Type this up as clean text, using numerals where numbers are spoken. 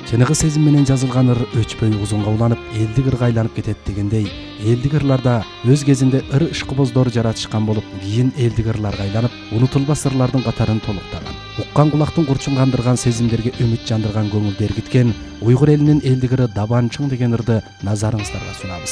Чыныгы сезим менен жазылган ыр өчпөй узунга уланып, элдик ырга айланып кетет дегендей, элдик ырларда өз кезинде ыр ишкыбоздор жаратышкан болуп, кийин элдик ырларга айланып, унутулбас ырлардын катарын толуктаган. Уккан кулактын курчун кандырган, сезимдерге үмүт жандырган, көңүлдү эргиткен уйгур элинин элдик ыры Дабанчың деген ырды назарыңыздарга сунабыз.